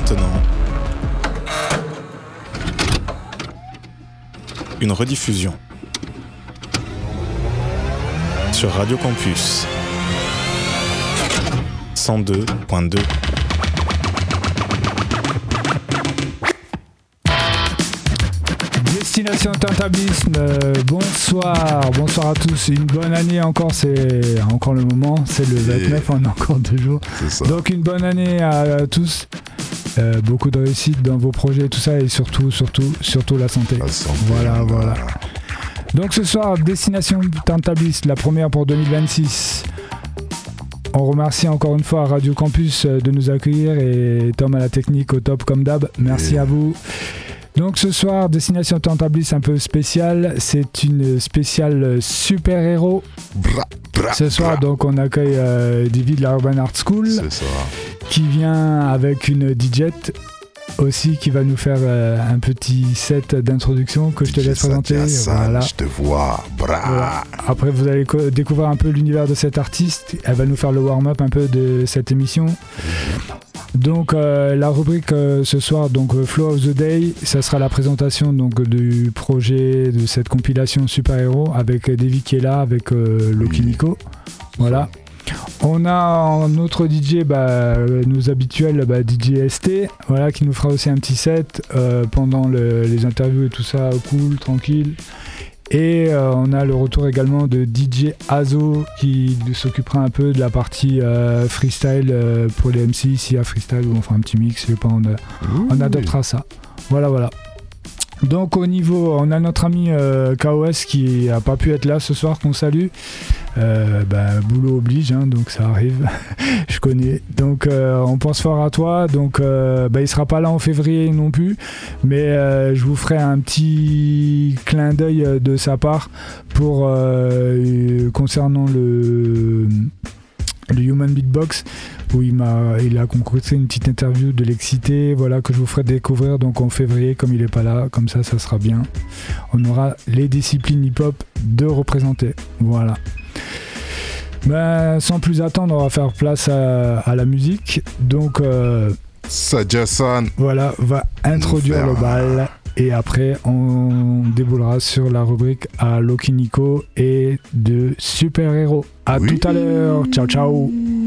maintenant, une rediffusion sur Radio Campus 102.2. Destination Tintablisme, bonsoir à tous, une bonne année encore, c'est encore le moment, c'est le 29, on a encore 2 jours, donc une bonne année à tous, beaucoup de réussite dans vos projets, tout ça, et surtout la santé. Voilà. Donc ce soir, Destination Tintablisme, la première pour 2026. On remercie encore une fois Radio Campus de nous accueillir et Tom à la technique au top comme d'hab, merci à vous. Donc ce soir, Destination Tintablisme un peu spéciale, c'est une spéciale super-héros. Ce soir, donc on accueille Divi de la Urban Art School, qui vient avec une DJette aussi, qui va nous faire un petit set d'introduction que je te laisse présenter. Voilà. Je te vois. Voilà. Après, vous allez découvrir un peu l'univers de cet artiste. Elle va nous faire le warm-up un peu de cette émission. Donc la rubrique ce soir, donc Flow of the Day, ça sera la présentation donc du projet de cette compilation Super Héros avec Davy qui est là, avec Loki Nico. Voilà. On a en autre DJ nos habituels DJ ST, voilà, qui nous fera aussi un petit set pendant les interviews et tout ça, cool, tranquille. Et on a le retour également de DJ Azo qui s'occupera un peu de la partie freestyle pour les MC. S'il y a freestyle, on fera un petit mix, je sais pas, on adoptera ça. Voilà. Donc au niveau, on a notre ami KOS qui a pas pu être là ce soir, qu'on salue. Boulot oblige, hein, donc ça arrive, je connais. Donc on pense fort à toi. Donc il sera pas là en février non plus, mais je vous ferai un petit clin d'œil de sa part pour concernant le Human Beatbox, où il a concocté une petite interview de l'excité, voilà, que je vous ferai découvrir donc en février, comme il est pas là, comme ça sera bien. On aura les disciplines hip-hop de représenter, voilà. Sans plus attendre, on va faire place à la musique. Donc Jason, voilà, va introduire le bal. Et après, on déboulera sur la rubrique à Loki Nico et de super-héros. À tout à l'heure. Ciao.